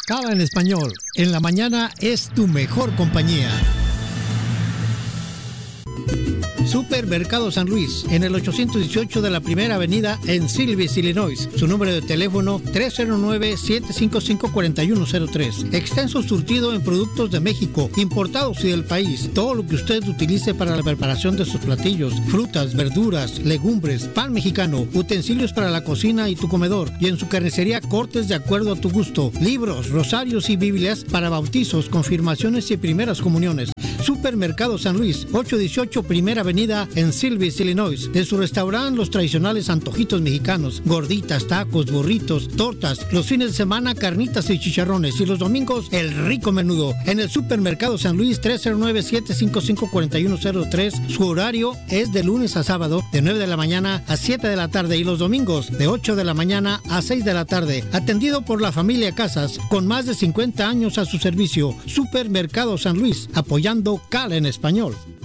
Cala en Español. En la mañana es tu mejor compañía. Supermercado San Luis, en el 818 de la Primera Avenida en Silvis, Illinois. Su número de teléfono 309-755-4103. Extenso surtido en productos de México, importados y del país. Todo lo que usted utilice para la preparación de sus platillos, frutas, verduras, legumbres, pan mexicano, utensilios para la cocina y tu comedor. Y en su carnicería, cortes de acuerdo a tu gusto. Libros, rosarios y Biblias para bautizos, confirmaciones y primeras comuniones. Supermercado San Luis, 818 Primera Avenida en Silvis, Illinois. En su restaurante, los tradicionales antojitos mexicanos, gorditas, tacos, burritos, tortas. Los fines de semana, carnitas y chicharrones. Y los domingos, el rico menudo. En el Supermercado San Luis, 309-755-4103. Su horario es de lunes a sábado, de 9 de la mañana a 7 de la tarde. Y los domingos, de 8 de la mañana a 6 de la tarde. Atendido por la familia Casas, con más de 50 años a su servicio. Supermercado San Luis, apoyando Cala en Español.